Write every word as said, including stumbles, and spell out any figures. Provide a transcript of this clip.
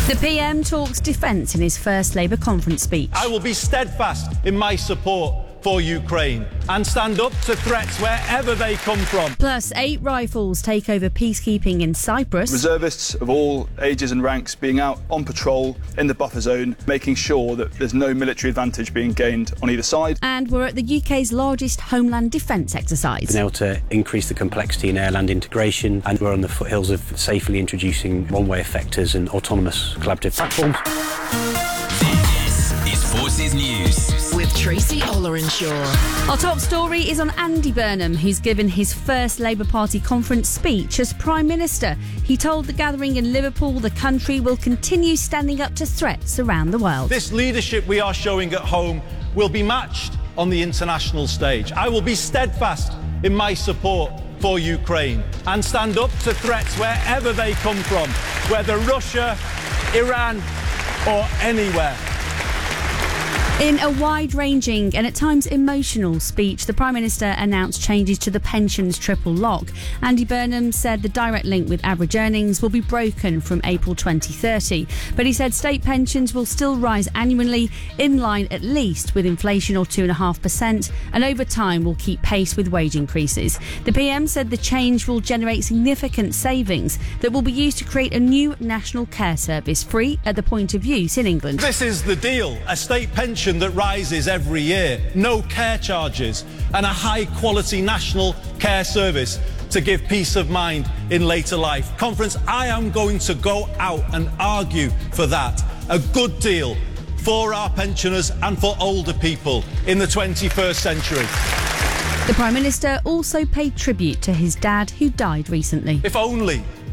The P M talks defence in his first Labour conference speech. I will be steadfast in my support for Ukraine and stand up to threats wherever they come from. Plus, eight rifles take over peacekeeping in Cyprus. Reservists of all ages and ranks being out on patrol in the buffer zone, making sure that there's no military advantage being gained on either side. And we're at the U K's largest homeland defence exercise. Been able to increase the complexity in air-land integration, and we're on the foothills of safely introducing one-way effectors and autonomous collaborative platforms. This is Forces News with Tracy Ollerenshaw. Our top story is on Andy Burnham, who's given his first Labour Party conference speech as Prime Minister. He told the gathering in Liverpool the country will continue standing up to threats around the world. This leadership we are showing at home will be matched on the international stage. I will be steadfast in my support for Ukraine and stand up to threats wherever they come from, whether Russia, Iran or anywhere. In a wide-ranging and at times emotional speech, the Prime Minister announced changes to the pensions triple lock. Andy Burnham said the direct link with average earnings will be broken from April twenty thirty. But he said state pensions will still rise annually, in line at least with inflation or two point five percent, and over time will keep pace with wage increases. The P M said the change will generate significant savings that will be used to create a new national care service, free at the point of use in England. This is the deal: a state pension that rises every year, no care charges, and a high-quality national care service to give peace of mind in later life. Conference, I am going to go out and argue for that. A good deal for our pensioners and for older people in the twenty-first century. The Prime Minister also paid tribute to his dad, who died recently. If only